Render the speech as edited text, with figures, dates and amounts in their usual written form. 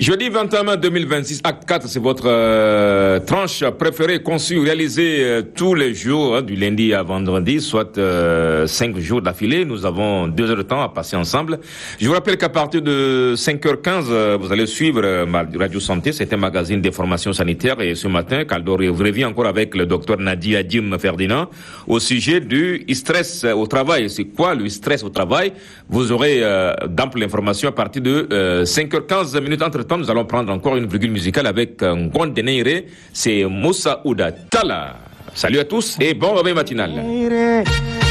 Jeudi 21 mai 2026, acte 4, c'est votre tranche préférée, conçue, réalisée tous les jours, du lundi à vendredi, soit 5 jours d'affilée. Nous avons 2 heures de temps à passer ensemble. Je vous rappelle qu'à partir de 5h15, vous allez suivre ma Radio Santé, c'est un magazine d'information sanitaire. Et ce matin, Kaldor revient encore avec le docteur Nadia Jim Ferdinand au sujet du stress au travail. C'est quoi le stress au travail? Vous aurez d'amples informations à partir de 5h15 minutes. Entre-temps, nous allons prendre encore une virgule musicale avec Ngonde Neire. C'est Moussa Ouda Tala. Salut à tous et bon réveil matinal.